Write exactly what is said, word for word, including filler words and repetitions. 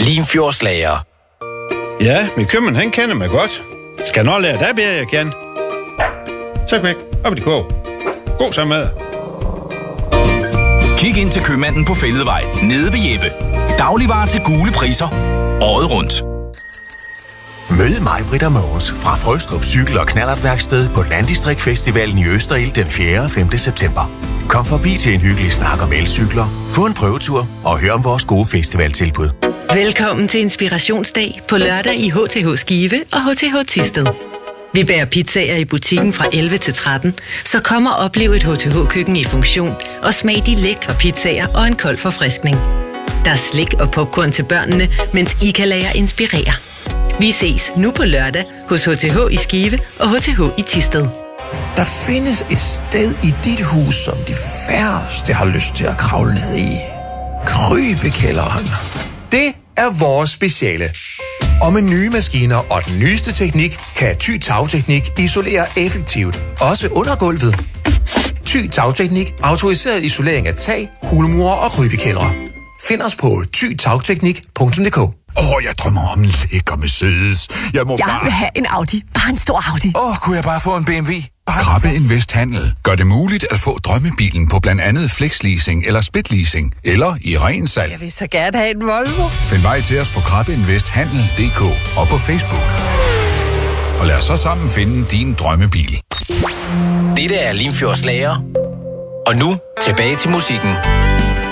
Limfjordslager. Ja, min købmand, han kender mig godt. Skal nok lære dig bedre, jeg kan. Så væk. Op i det kog. God sammen med. Kig ind til købmanden på Fælledvej, nede ved Jeppe. Dagligvarer til gule priser. Året rundt. Mød mig, Britta Mogens fra Frøstrup Cykel- og Knallertværksted på Landdistrikt Festivalen i Østerild den fjerde og femte september. Kom forbi til en hyggelig snak om elcykler, få en prøvetur og hør om vores gode festivaltilbud. Velkommen til Inspirationsdag på lørdag i H T H Skive og H T H Thisted. Vi bærer pizzaer i butikken fra elleve til tretten, så kom og oplev et H T H-køkken i funktion og smag de lækre pizzaer og en kold forfriskning. Der er slik og popcorn til børnene, mens I kan lade jer inspirere. Vi ses nu på lørdag hos H T H i Skive og H T H i Thisted. Der findes et sted i dit hus, som de færreste har lyst til at kravle ned i. Krybekælderen. Det er vores speciale. Og med nye maskiner og den nyeste teknik, kan Thy Tagteknik isolere effektivt, også under gulvet. Thy Tagteknik, autoriseret isolering af tag, hulmure og krybekældre. Find os på thy tagteknik punktum d k. Åh, oh, jeg drømmer om en lækker Mercedes. Jeg må Jeg bare... vil have en Audi. Bare en stor Audi. Åh, oh, kunne jeg bare få en B M W? Krabbe Invest Handel gør det muligt at få drømmebilen på blandt andet flexleasing eller splitleasing, eller i ren salg. Jeg vil så gerne have en Volvo. Find vej til os på krabbe invest handel punktum d k og på Facebook. Og lad os så sammen finde din drømmebil. Dette er Limfjordslager. Og nu tilbage til musikken.